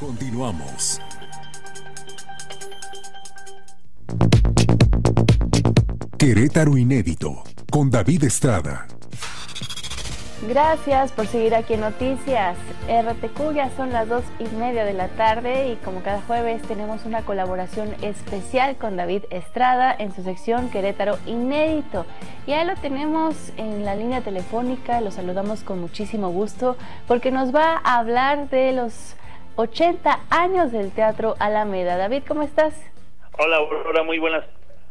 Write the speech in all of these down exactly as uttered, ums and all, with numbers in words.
Continuamos. Querétaro Inédito, con David Estrada. Gracias por seguir aquí en Noticias R T Q. Ya son las dos y media de la tarde y como cada jueves tenemos una colaboración especial con David Estrada en su sección Querétaro Inédito. Y ahí lo tenemos en la línea telefónica, lo saludamos con muchísimo gusto porque nos va a hablar de los ochenta años del Teatro Alameda. David, ¿cómo estás? Hola, Aurora, muy buenas.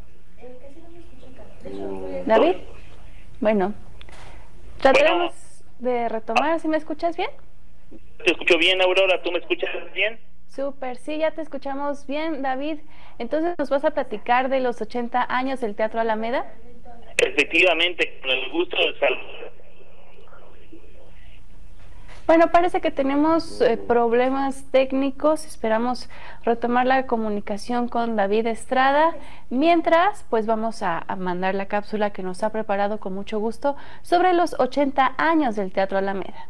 David, bueno, trataremos bueno, de retomar. ¿Sí me escuchas bien? Te escucho bien, Aurora, ¿tú me escuchas bien? Súper, sí, ya te escuchamos bien, David. Entonces, ¿nos vas a platicar de los ochenta años del Teatro Alameda? Efectivamente, con el gusto de saludar. Bueno, parece que tenemos eh, problemas técnicos, esperamos retomar la comunicación con David Estrada. Mientras, pues vamos a, a mandar la cápsula que nos ha preparado con mucho gusto sobre los ochenta años del Teatro Alameda.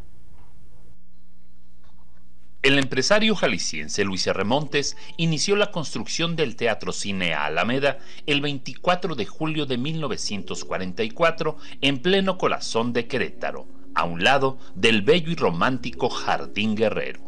El empresario jalisciense Luis R. Montes inició la construcción del Teatro Cine Alameda el veinticuatro de julio de mil novecientos cuarenta y cuatro en pleno corazón de Querétaro, a un lado del bello y romántico Jardín Guerrero.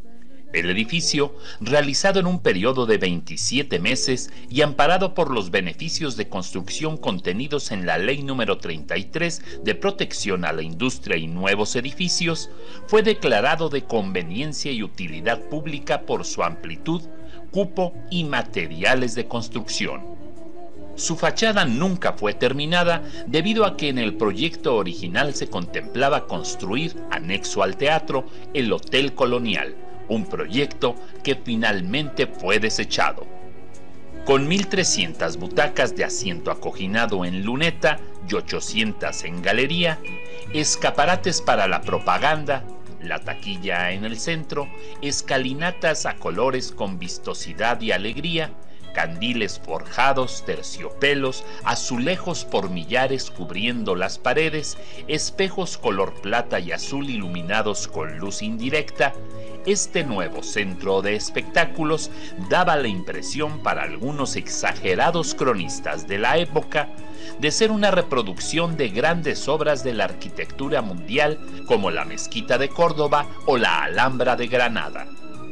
El edificio, realizado en un periodo de veintisiete meses y amparado por los beneficios de construcción contenidos en la Ley número treinta y tres de Protección a la Industria y Nuevos Edificios, fue declarado de conveniencia y utilidad pública por su amplitud, cupo y materiales de construcción. Su fachada nunca fue terminada debido a que en el proyecto original se contemplaba construir, anexo al teatro, el Hotel Colonial, un proyecto que finalmente fue desechado. Con mil trescientas butacas de asiento acoginado en luneta y ochocientas en galería, escaparates para la propaganda, la taquilla en el centro, escalinatas a colores con vistosidad y alegría, candiles forjados, terciopelos, azulejos por millares cubriendo las paredes, espejos color plata y azul iluminados con luz indirecta, este nuevo centro de espectáculos daba la impresión para algunos exagerados cronistas de la época de ser una reproducción de grandes obras de la arquitectura mundial como la Mezquita de Córdoba o la Alhambra de Granada.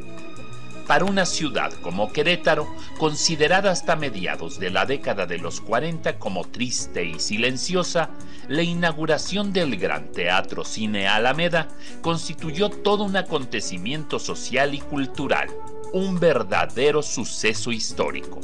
Para una ciudad como Querétaro, considerada hasta mediados de la década de los cuarenta como triste y silenciosa, la inauguración del Gran Teatro Cine Alameda constituyó todo un acontecimiento social y cultural, un verdadero suceso histórico.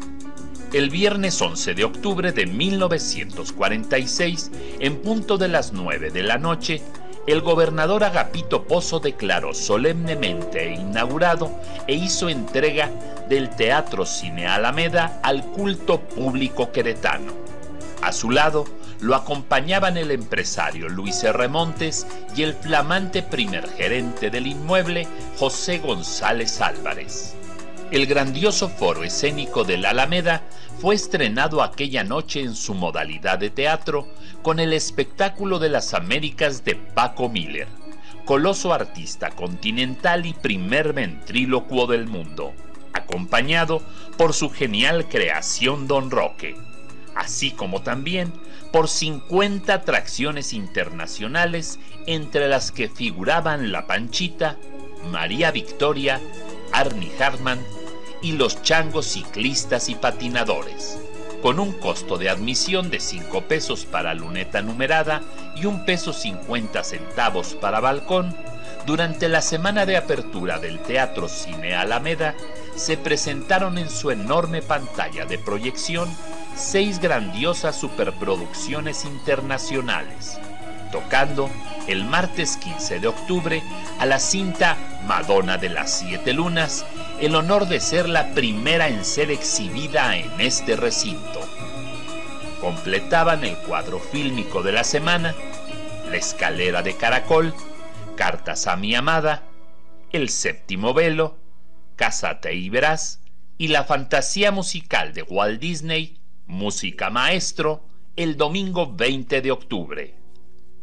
El viernes once de octubre de mil novecientos cuarenta y seis, en punto de las nueve de la noche, el gobernador Agapito Pozo declaró solemnemente inaugurado e hizo entrega del Teatro Cine Alameda al culto público queretano. A su lado lo acompañaban el empresario Luis R. Montes y el flamante primer gerente del inmueble, José González Álvarez. El grandioso foro escénico del Alameda fue estrenado aquella noche en su modalidad de teatro con el espectáculo de las Américas de Paco Miller, coloso artista continental y primer ventrílocuo del mundo, acompañado por su genial creación Don Roque, así como también por cincuenta atracciones internacionales, entre las que figuraban La Panchita, María Victoria, Arnie Hartman y los changos ciclistas y patinadores, con un costo de admisión de cinco pesos para luneta numerada y un peso cincuenta centavos para balcón. Durante la semana de apertura del Teatro Cine Alameda, se presentaron en su enorme pantalla de proyección seis grandiosas superproducciones internacionales, tocando el martes quince de octubre a la cinta Madonna de las Siete Lunas, el honor de ser la primera en ser exhibida en este recinto. Completaban el cuadro fílmico de la semana La Escalera de Caracol, Cartas a mi amada, El Séptimo Velo, Cásate y verás, y la fantasía musical de Walt Disney, Música Maestro, el domingo veinte de octubre.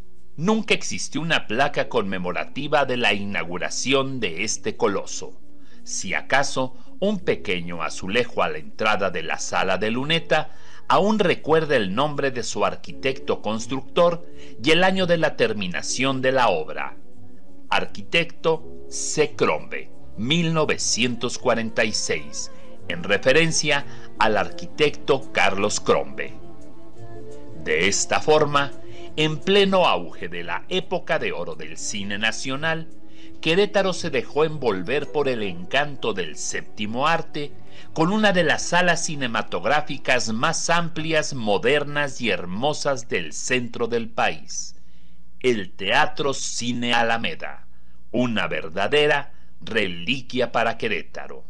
Nunca existió una placa conmemorativa de la inauguración de este coloso. Si acaso, un pequeño azulejo a la entrada de la sala de luneta aún recuerda el nombre de su arquitecto constructor y el año de la terminación de la obra. Arquitecto C. Crombie, mil novecientos cuarenta y seis, en referencia al arquitecto Carlos Crombie. De esta forma, en pleno auge de la época de oro del cine nacional, Querétaro se dejó envolver por el encanto del séptimo arte, con una de las salas cinematográficas más amplias, modernas y hermosas del centro del país, el Teatro Cine Alameda, una verdadera reliquia para Querétaro.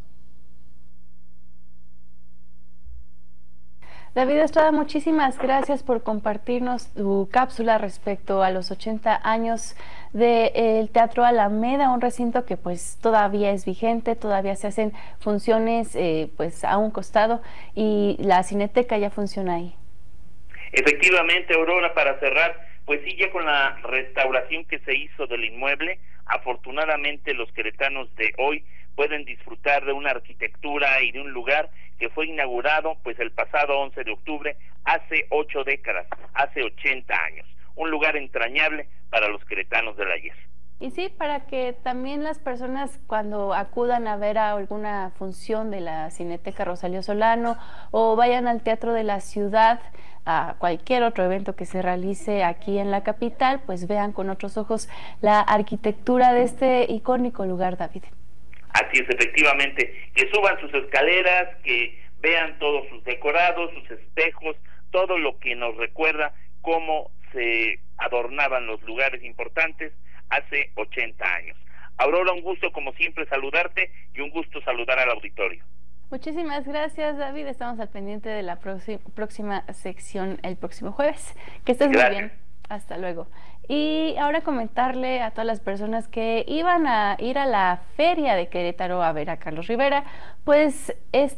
David Estrada, muchísimas gracias por compartirnos tu cápsula respecto a los ochenta años del Teatro Alameda, un recinto que pues todavía es vigente, todavía se hacen funciones eh, pues a un costado y la Cineteca ya funciona ahí. Efectivamente, Aurora, para cerrar, pues sí, ya con la restauración que se hizo del inmueble, afortunadamente los queretanos de hoy pueden disfrutar de una arquitectura y de un lugar que fue inaugurado pues el pasado once de octubre, hace ocho décadas, hace ochenta años. Un lugar entrañable para los queretanos del ayer. Y sí, para que también las personas cuando acudan a ver a alguna función de la Cineteca Rosalío Solano o vayan al Teatro de la Ciudad, a cualquier otro evento que se realice aquí en la capital, pues vean con otros ojos la arquitectura de este icónico lugar, David. Así es, efectivamente, que suban sus escaleras, que vean todos sus decorados, sus espejos, todo lo que nos recuerda cómo se adornaban los lugares importantes hace ochenta años. Aurora, un gusto como siempre saludarte y un gusto saludar al auditorio. Muchísimas gracias, David. Estamos al pendiente de la próxima sección el próximo jueves. Que estés gracias. Muy bien. Hasta luego. Y ahora comentarle a todas las personas que iban a ir a la feria de Querétaro a ver a Carlos Rivera, pues este